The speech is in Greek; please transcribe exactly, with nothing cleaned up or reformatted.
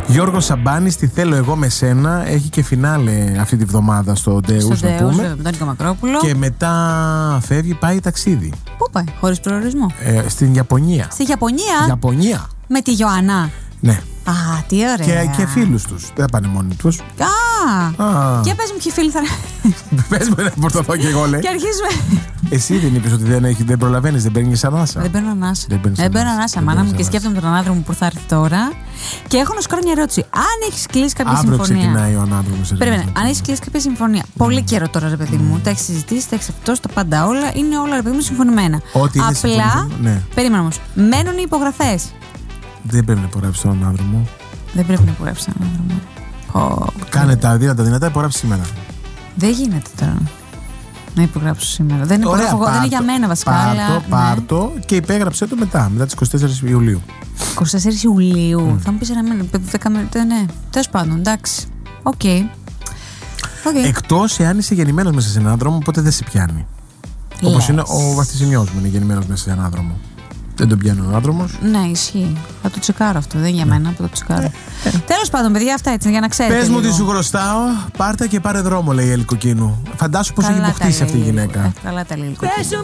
Γιώργος Σαμπάνης, τι θέλω εγώ με σένα. Έχει και φινάλε αυτή τη βδομάδα στο Ντέους, να Ντέους, πούμε. βέβαια, με τον Νίκο Μακρόπουλο. Και μετά φεύγει, πάει ταξίδι. Πού πάει, χωρίς προορισμό? Ε, στην Ιαπωνία. Στη Ιαπωνία. Ιαπωνία. Με τη Ιωαννά. Ναι. Α, τι ωραία. Και, και φίλους τους. Δεν πάνε μόνοι τους. Α, Α. και πες μου ποιοι φίλοι θα. Πες μου ένα πορτοφό και εγώ, λέει. Και αρχίζουμε. Εσύ δεν είπες ότι δεν, έχει, δεν προλαβαίνεις, δεν παίρνεις ανάσα? Δεν παίρνω ανάσα. Δεν παίρνεις Δεν παίρνω ανάσα. ανάσα, Δεν μάνα μου, παίρνεις και σκέφτομαι τον ανάδρομο που θα έρθει τώρα. Και έχω να σου κάνω μια ερώτηση. Αν έχει κλείσει κάποια Αύριο συμφωνία. ξεκινάει ο ανάδρομος. Περίμενε, αν έχει κλείσει κάποια συμφωνία. Πολύ καιρό τώρα, ρε παιδί μου. Τα έχει συζητήσει, τα έχει αυτό, τα πάντα όλα. Είναι όλα, ρε παιδί μου, συμφωνημένα. Ό,τι είναι Απλά. συμφωνημένο, ναι. Περίμενε όμως. Μένουν οι υπογραφές. Δεν πρέπει να υπογράψεις τον ανάδρομο. Δεν πρέπει να υπογράψει τον ανάδρομο. Oh, Κάνε τα αδύνατα δυνατά, υπογράψει σήμερα. Δεν γίνεται τώρα να υπογράψω σήμερα. Δεν, Ωραία, υπογράφω, δεν είναι για μένα βασικά. Πάρτο, αλλά, πάρτο ναι. Και υπέγραψε το μετά, μετά τις είκοσι τέσσερις Ιουλίου. είκοσι τέσσερις Ιουλίου. Mm. Θα μου πεις ένα μήνα. Ναι, τέλος πάντων, εντάξει. Οκ. Okay. Okay. Εκτός εάν είσαι γεννημένος μέσα σε έναν δρόμο, οπότε δεν σε πιάνει. Όπως είναι ο βαθυσιμιός μου, είναι γεννημένος μέσα σε έναν δρόμο. Δεν τον πιάνει ο άνδρομος. Ναι, ισχύει. Θα το τσεκάρω αυτό. Δεν είναι για μένα, θα το τσεκάρω. Ε, ε. Τέλος πάντων, παιδιά, αυτά έτσι, για να ξέρετε. Πες μου λίγο. τι σου χρωστάω, πάρτα και πάρε δρόμο, λέει η Ελικοκίνου. Φαντάσου πώς έχει μπουχτίσει αυτή η γυναίκα. Ε, καλά τα λέει η Ελικοκίνου.